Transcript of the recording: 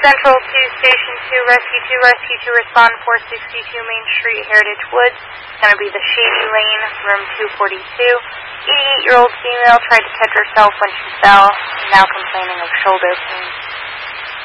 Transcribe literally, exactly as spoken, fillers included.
Central to Station two, Rescue two, Rescue two, respond four sixty-two Main Street, Heritage Woods. It's going to be the Shady Lane, room two forty-two. eighty-eight-year-old female tried to catch herself when she fell, now complaining of shoulder pain.